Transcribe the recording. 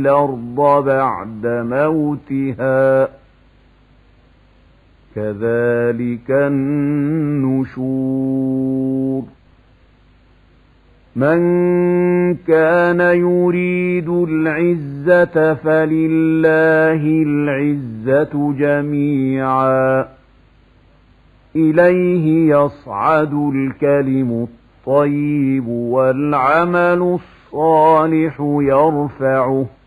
الأرض بعد موتها كذلك النشور من كان يريد العزة فلله العزة جميعا إليه يصعد الكلم الطيب والعمل الصالح يرفعه